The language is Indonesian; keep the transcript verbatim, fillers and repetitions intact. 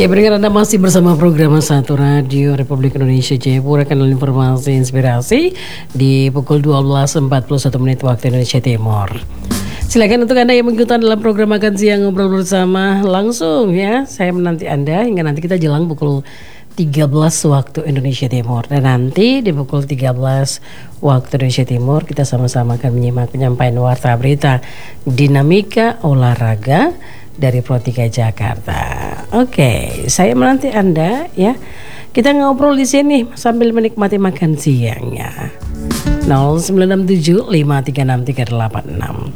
Ya, pendengar Anda masih bersama program Satu Radio Republik Indonesia Jayapura, kanal informasi inspirasi di pukul dua belas empat puluh satu menit waktu Indonesia Timur. Silakan untuk Anda yang mengikuti dalam program Makan Siang Ngobrol Bersama langsung ya. Saya menanti Anda hingga nanti kita jelang pukul tiga belas waktu Indonesia Timur. Dan nanti di pukul tiga belas waktu Indonesia Timur kita sama-sama akan menyimak penyampaian warta berita dinamika olahraga dari Pro tiga Jakarta. Oke, saya menanti Anda ya. Kita ngobrol di sini sambil menikmati makan siangnya. nol sembilan enam tujuh lima tiga enam tiga delapan enam.